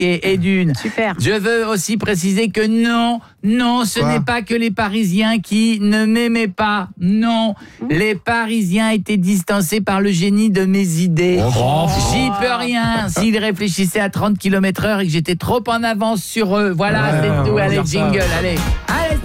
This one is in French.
et d'une. Super. Je veux aussi préciser que non, ce Quoi ? n'est pas que les Parisiens qui ne m'aimaient pas. Non, les Parisiens étaient distancés par le génie de mes idées. J'y peux rien. S'ils réfléchissaient à 30 km/h et que j'étais trop en avance sur eux. Voilà, c'est tout. Allez, jingle, allez.